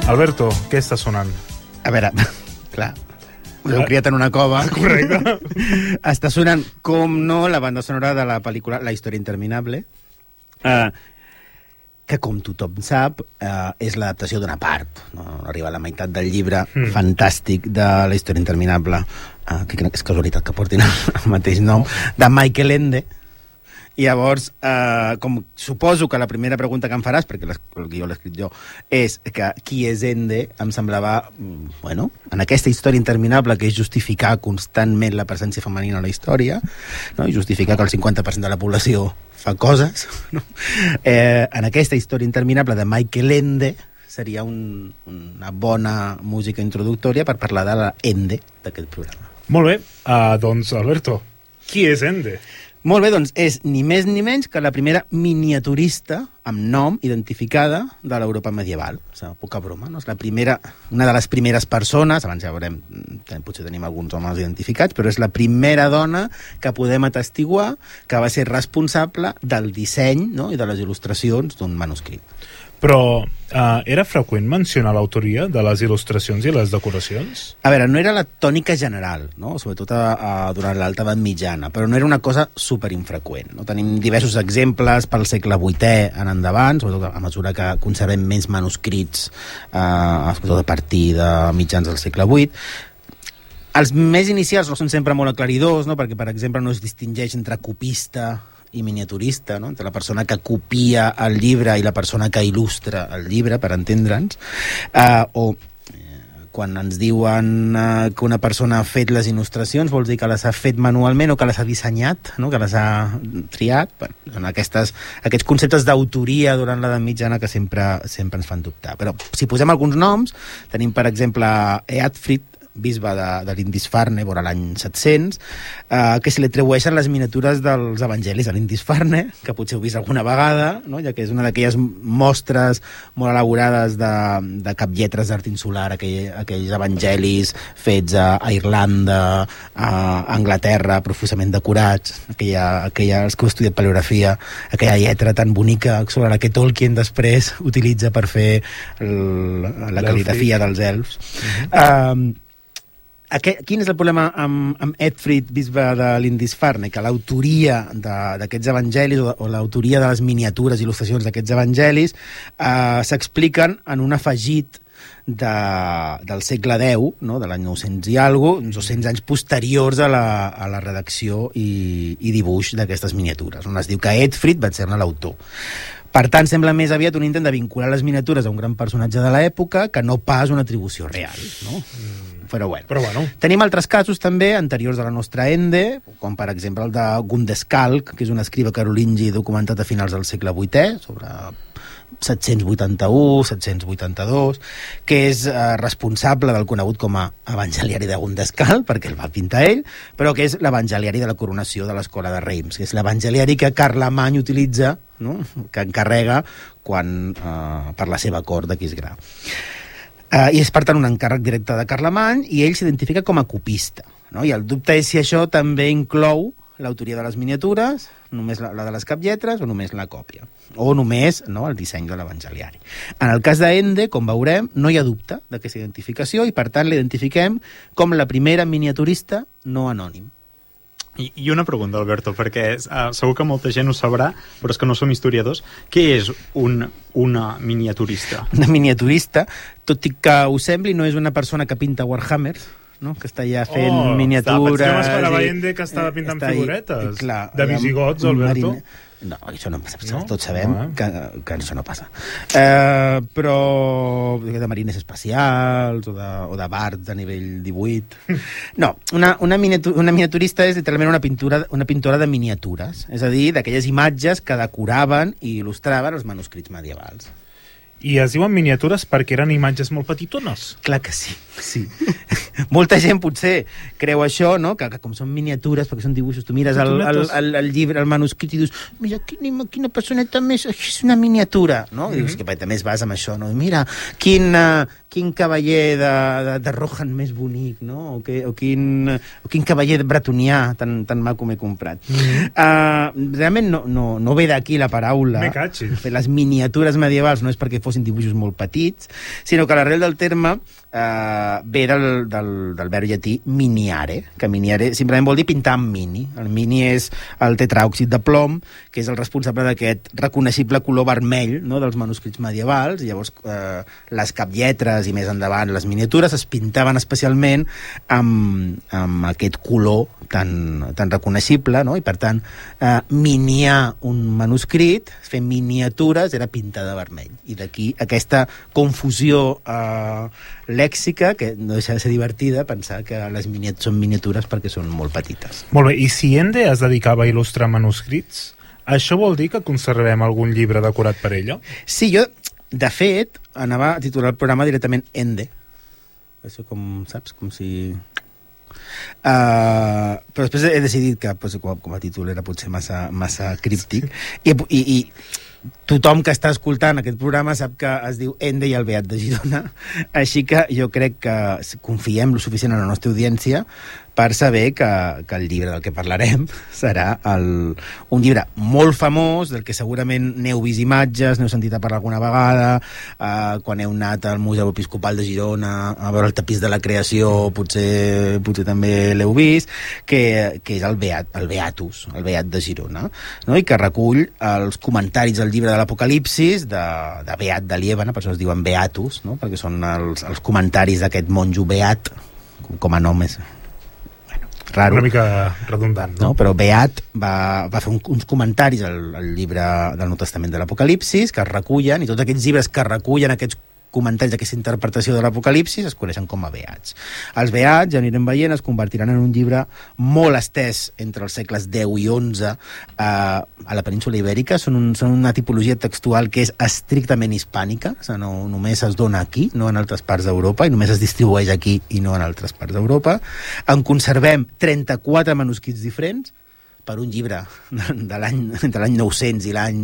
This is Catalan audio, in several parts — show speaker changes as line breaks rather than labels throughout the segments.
Alberto, què està sonant?
A veure, clar, us heu criat en una cova.
Correcte.
Està sonant, com no, la banda sonora de la pel·lícula La història interminable, que, com tothom sap, és l'adaptació d'una part. No? Arriba a la meitat del llibre fantàstic de La història interminable, que crec que és casualitat que portin el mateix nom, de Michael Ende. I llavors, com suposo que la primera pregunta que em faràs, perquè el guió l'he escrit jo, és que qui és Ende, em semblava, bueno, en aquesta història interminable, que és justificar constantment la presència femenina a la història, no? I justificar que el 50% de la població fa coses, no? En aquesta història interminable de Michael Ende seria una bona música introductòria per parlar de la Ende d'aquest programa.
Molt bé, doncs, Alberto, qui és Ende?
Molt bé, doncs és ni més ni menys que la primera miniaturista amb nom identificada de l'Europa medieval. O sigui, poca broma, no? És la primera, una de les primeres persones, abans ja veurem, potser tenim alguns homes identificats, però és la primera dona que podem atestiguar que va ser responsable del disseny, no? I de les il·lustracions d'un manuscrit.
Però era freqüent mencionar l'autoria de les il·lustracions i les decoracions?
A veure, no era la tònica general, no? Sobretot durant l'alta edat mitjana, però no era una cosa superinfreqüent. No? Tenim diversos exemples pel segle VIII en endavant, sobretot a mesura que conservem més manuscrits, sobretot a partir de mitjans del segle VIII. Els més inicials no són sempre molt aclaridors, no? Perquè, per exemple, no es distingeix entre copista i miniaturista, no? Entre la persona que copia el llibre i la persona que il·lustra el llibre, per entendre'ns, quan ens diuen que una persona ha fet les il·lustracions vol dir que les ha fet manualment o que les ha dissenyat, no? Que les ha triat. Bueno, aquests conceptes d'autoria durant l'edat mitjana que sempre ens fan dubtar. Però si posem alguns noms, tenim, per exemple, Eadfrid, bisbe de Lindisfarne, vora l'any 700, que se li atribueixen les miniatures dels evangelis a Lindisfarne, que potser heu vist alguna vegada, no? Ja que és una d'aquelles mostres molt elaborades de caplletres d'art insular, aquells evangelis fets a Irlanda, a Anglaterra, profusament decorats, els que heu estudiat paleografia, aquella lletra tan bonica sobre la que Tolkien després utilitza per fer la cal·ligrafia dels elfs. Quin és el problema amb Eadfrid, bisbe de Lindisfarne? Que l'autoria d'aquests evangelis o l'autoria de les miniatures, il·lustracions d'aquests evangelis s'expliquen en un afegit del segle X, no? De l'any 900 i alguna cosa, uns 200 anys posteriors a la redacció i dibuix d'aquestes miniatures, on es diu que Eadfrid va ser-ne l'autor. Per tant, sembla més aviat un intent de vincular les miniatures a un gran personatge de l'època que no pas una atribució real, no? Però bueno. Tenim altres casos també anteriors a la nostra Ende, com per exemple el de Gundeskalk, que és un escriba carolingi documentat a finals del segle VIII, sobre 781-782, que és responsable del conegut com a evangeliari de Gundeskalk, perquè el va pintar ell, però que és l'evangeliari de la coronació de l'escola de Reims, que és l'evangeliari que Carlemany utilitza, no? Que encarrega per la seva cort d'Aquisgrà. I és, per tant, un encàrrec directe de Carlemany i ell s'identifica com a copista, no? I el dubte és si això també inclou l'autoria de les miniatures, només la de les caplletres o només la còpia, o només, no, el disseny de l'evangeliari. En el cas d'Ende, com veurem, no hi ha dubte d'aquesta identificació i, per tant, l'identifiquem com la primera miniaturista no anònim.
I una pregunta, Alberto, perquè segur que molta gent ho sabrà, però és que no som historiadors. Què és una miniaturista?
Una miniaturista, tot i que ho sembli, no és una persona que pinta Warhammers, no? Que està ja fent miniatures...
Jo m'esperava Ende que estava pintant figuretes de visigots, Alberto.
No, això no passa, no? Tots sabem que això no passa. Però de mariners espacials o de bards a nivell 18. No, una miniaturista és literalment una pintora de miniatures, és a dir, d'aquelles imatges que decoraven i il·lustraven els manuscrits medievals.
I es diuen miniatures perquè eren imatges molt petitones?
Clar que sí, sí. molta gent potser creu això, no? Que com són miniatures, perquè són dibuixos, tu mires el llibre, el manuscrit i dius, mira, quina personeta més, és una miniatura, no? I dius que també es basa en això, no? I mira, quin cavaller de Rohan més bonic, no? O quin cavaller bretonià tan maco m'he comprat. Realment no ve d'aquí la paraula.
Me catxis.
Les miniatures medievals no és perquè fossin dibuixos molt petits, sinó que l'arrel del terme ve del verb llatí miniare, que miniare simplement vol dir pintar amb mini. El mini és el tetraòxid de plom, que és el responsable d'aquest reconeixible color vermell, no?, dels manuscrits medievals. Llavors les caplletres i més endavant les miniatures es pintaven especialment amb aquest color tan reconeixible, no? I per tant miniar un manuscrit, fer miniatures, era pintar de vermell. I d'aquí aquesta confusió lèxica, que no deixa de ser divertida, pensar que les són miniatures perquè són molt petites.
Molt bé, i si Ende es dedicava a il·lustrar manuscrits, això vol dir que conservem algun llibre decorat per ella?
Sí, jo, de fet, anava a titular el programa directament Ende. Això com, saps, com si... però després he decidit que com a títol era potser massa críptic i tothom que està escoltant aquest programa sap que es diu Ende i el Beat de Girona, així que jo crec que confiem lo suficient en la nostra audiència per saber que el llibre del que parlarem serà un llibre molt famós, del que segurament n'heu vist imatges, n'heu sentit a parlar alguna vegada, quan heu anat al Museu Episcopal de Girona a veure el tapís de la creació, potser també l'heu vist, que és el Beatus, el Beat de Girona, no? I que recull els comentaris del llibre de l'Apocalipsis de Beat de Liébana, per això es diuen Beatus, no? Perquè són els comentaris d'aquest monjo Beat, com a nom és raro.
Una mica redundant, no?
Però Beat va fer uns comentaris al llibre del Nou Testament de l'Apocalipsis que es recullen, i tots aquests llibres que recullen aquests comentaris d'aquesta interpretació de l'Apocalipsis es coneixen com a Beats. Els Beats, ja anirem veient, es convertiran en un llibre molt estès entre els segles X i XI a la península ibèrica. Són una tipologia textual que és estrictament hispànica, o sigui, no només es dona aquí, no en altres parts d'Europa, i només es distribueix aquí i no en altres parts d'Europa. En conservem 34 manuscrits diferents, per un llibre entre l'any 900 i l'any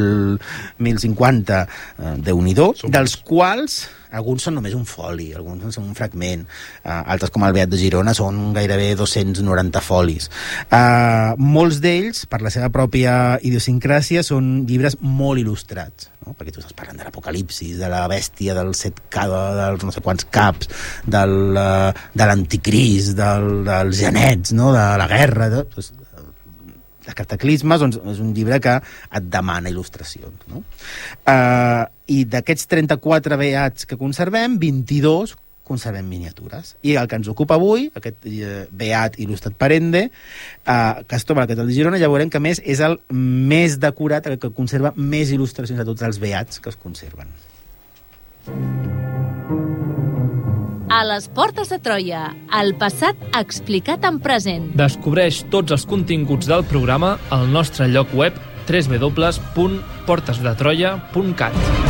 1050, Déu-n'hi-do, dels quals alguns són només un foli, alguns són un fragment, altres, com el Beat de Girona, són gairebé 290 folis. Molts d'ells, per la seva pròpia idiosincràsia, són llibres molt il·lustrats, no? Perquè tu estàs parlant de l'Apocalipsis, de la bèstia, dels dels no sé quants caps, de l'anticrist, dels genets, no? De la guerra, de cataclismes, doncs és un llibre que et demana il·lustracions, no? I d'aquests 34 beats que conservem, 22 conservem miniatures. I el que ens ocupa avui, aquest beat il·lustrat per Ende, que es troba al Catedral de Girona, ja veurem que més és el més decorat, el que conserva més il·lustracions de tots els beats que es conserven.
A les portes de Troia, el passat explicat en present.
Descobreix tots els continguts del programa al nostre lloc web www.portesdetroia.cat.